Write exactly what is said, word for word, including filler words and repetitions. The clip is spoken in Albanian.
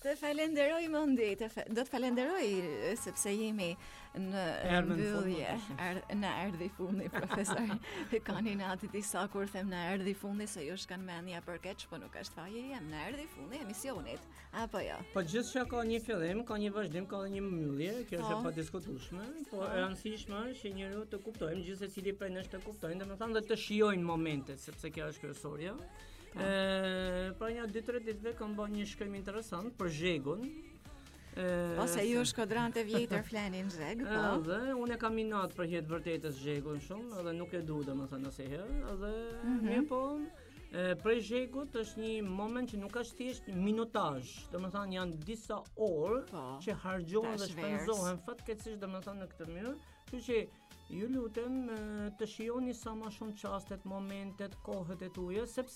Të falenderoj Mundi, të fa... do të falenderoj sepse jemi në mbyllje, er, në erdhi fundi profesor. Kandidatit disa kur them në erdhi fundi se ju shkan mendja për keq, po nuk është fare jam në erdhi fundi emisionit. Apo jo. Po gjithçka ka një fillim, ka një vazhdim, ka një mbyllje, kjo është e padiskutueshme, po e rëndësishme është që njeriu të kuptojmë, gjithsesi cili prej nesh të kuptojnë, domethënë dhe të shijojnë momentet, sepse kjo është kryesorja. Ë, pra një dy tre ditë kam bën një shkrim interesant për zhegun. Ose ju shkodrante vjetër flenin zheg, po. Edhe unë kam minat për hjet vërtetës zhegun shumë, edhe nuk e du domethënë asnjëherë, edhe mirë po. Prej zhegut është një moment që nuk është thjesht minutazh, domethënë janë disa orë që harxhohen dhe shpenzohen fatkeqësisht domethënë në këtë mënyrë, kështu që ju lutem të shijoni sa më shumë çastet, momentet, kohët e tuaja, sepse